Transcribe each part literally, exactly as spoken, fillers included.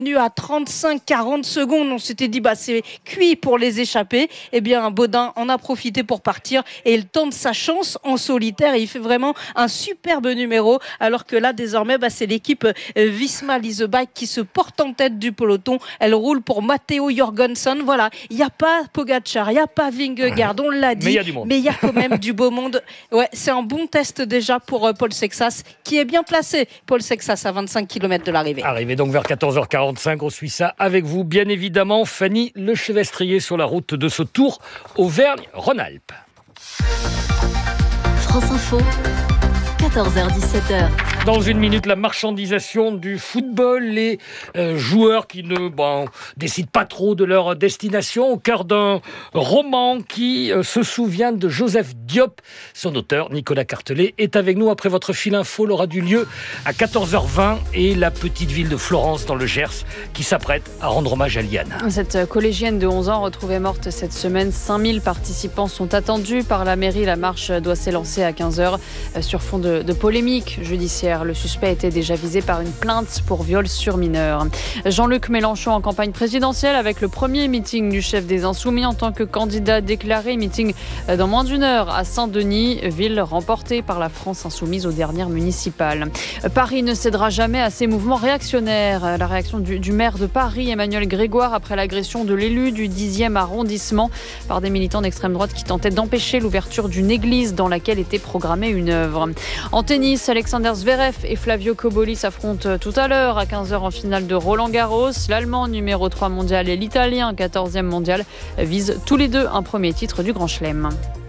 à trente-cinq à quarante secondes, on s'était dit bah c'est cuit pour les échapper. Eh bien Baudin en a profité pour partir et il tente sa chance en solitaire et il fait vraiment un superbe numéro, alors que là désormais bah, c'est l'équipe Visma Leasebike qui se porte en tête du peloton. Elle roule pour Matteo Jorgensen. Voilà, il n'y a pas Pogacar, il n'y a pas Vingegaard, on l'a dit, mais il y a quand même du beau monde. Ouais, c'est un bon test déjà pour Paul Sexas qui est bien placé. Paul Sexas à vingt-cinq kilomètres de l'arrivée. Arrivé donc vers quatorze heures quarante-cinq, on suit ça avec vous, bien évidemment, Fanny Lechevestrier sur la route de ce Tour Auvergne-Rhône-Alpes. France Info, quatorze heures dix-sept heures. Dans une minute, la marchandisation du football, les euh, joueurs qui ne bon, décident pas trop de leur destination, au cœur d'un roman qui euh, se souvient de Joseph Diop. Son auteur, Nicolas Cartelet, est avec nous après votre fil info. L'aura du lieu à quatorze heures vingt et la petite ville de Florence dans le Gers qui s'apprête à rendre hommage à Liane. Cette collégienne de onze ans retrouvée morte cette semaine. cinq mille participants sont attendus par la mairie. La marche doit s'élancer à quinze heures sur fond de, de polémique judiciaire. Le suspect était déjà visé par une plainte pour viol sur mineur. Jean-Luc Mélenchon en campagne présidentielle avec le premier meeting du chef des Insoumis en tant que candidat déclaré. Meeting dans moins d'une heure à Saint-Denis, ville remportée par la France Insoumise aux dernières municipales. Paris ne cédera jamais à ces mouvements réactionnaires. La réaction du, du maire de Paris, Emmanuel Grégoire, après l'agression de l'élu du dixième arrondissement par des militants d'extrême droite qui tentaient d'empêcher l'ouverture d'une église dans laquelle était programmée une œuvre. En tennis, Alexander Zverev et Flavio Cobolli s'affrontent tout à l'heure à quinze heures en finale de Roland-Garros. L'Allemand numéro trois mondial et l'Italien quatorzième mondial visent tous les deux un premier titre du Grand Chelem.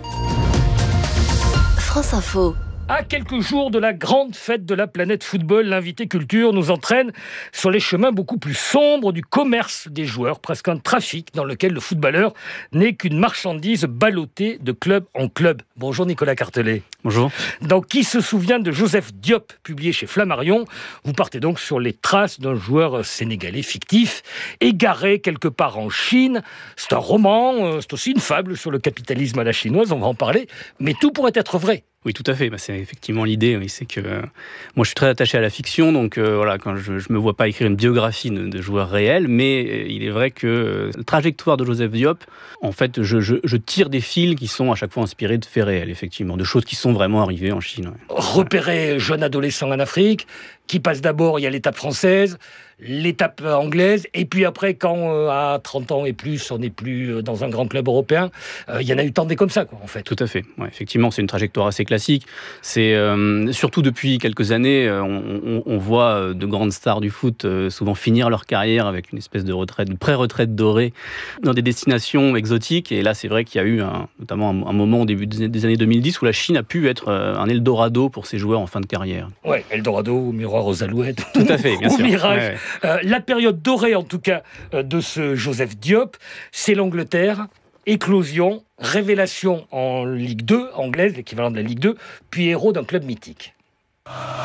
France Info. À quelques jours de la grande fête de la planète football, l'invité culture nous entraîne sur les chemins beaucoup plus sombres du commerce des joueurs, presque un trafic dans lequel le footballeur n'est qu'une marchandise ballottée de club en club. Bonjour Nicolas Cartelet. Bonjour. Dans Qui se souvient de Joseph Diop, publié chez Flammarion, vous partez donc sur les traces d'un joueur sénégalais fictif, égaré quelque part en Chine. C'est un roman, c'est aussi une fable sur le capitalisme à la chinoise, on va en parler, mais tout pourrait être vrai. Oui, tout à fait. Bah, c'est effectivement l'idée. Oui, c'est que euh, moi, je suis très attaché à la fiction, donc euh, voilà, quand je, je me vois pas écrire une biographie de, de joueurs réels, mais euh, il est vrai que euh, la trajectoire de Joseph Diop, en fait, je, je, je tire des fils qui sont à chaque fois inspirés de faits réels, effectivement, de choses qui sont vraiment arrivées en Chine. Ouais. Repéré jeune adolescent en Afrique, qui passe d'abord, il y a l'étape française, l'étape anglaise, et puis après, quand euh, à trente ans et plus, on n'est plus dans un grand club européen, euh, il y en a eu tant des comme ça, quoi, en fait. Tout à fait. Ouais, effectivement, c'est une trajectoire assez classique. C'est euh, surtout depuis quelques années, euh, on, on, on voit de grandes stars du foot euh, souvent finir leur carrière avec une espèce de retraite, de pré-retraite dorée dans des destinations exotiques. Et là, c'est vrai qu'il y a eu un, notamment un, un moment au début des années deux mille dix où la Chine a pu être euh, un Eldorado pour ses joueurs en fin de carrière. Ouais, Eldorado, miroir aux alouettes. Tout à fait, bien au sûr. Mirage. Ouais, ouais. Euh, la période dorée, en tout cas, euh, de ce Joseph Diop, c'est l'Angleterre, éclosion, révélation en Ligue deux, anglaise, l'équivalent de la Ligue deux, puis héros d'un club mythique.